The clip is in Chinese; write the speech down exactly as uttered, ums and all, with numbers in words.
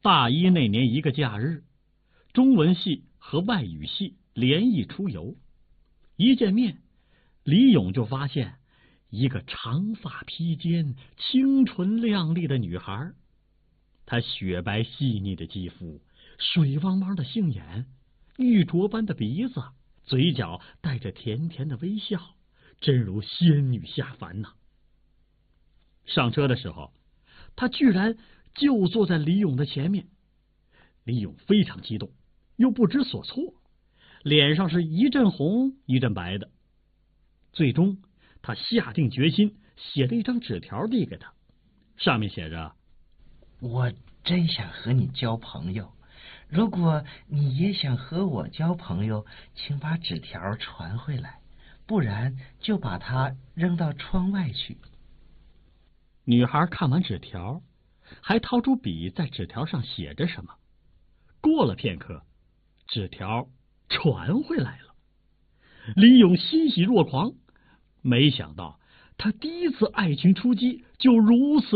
大一那年一个假日，中文系和外语系联谊出游，一见面，李勇就发现一个长发披肩、清纯靓丽的女孩。她雪白细腻的肌肤，水汪汪的杏眼，玉镯般的鼻子，嘴角带着甜甜的微笑，真如仙女下凡呐、啊！上车的时候，她居然就坐在李勇的前面。李勇非常激动，又不知所措，脸上是一阵红一阵白的。最终，他下定决心，写了一张纸条递给他，上面写着： 我真想和你交朋友，如果你也想和我交朋友，请把纸条传回来，不然就把它扔到窗外去。 女孩看完纸条，还掏出笔在纸条上写着什么。过了片刻，纸条传回来了。李勇欣喜若狂，没想到他第一次爱情出击就如此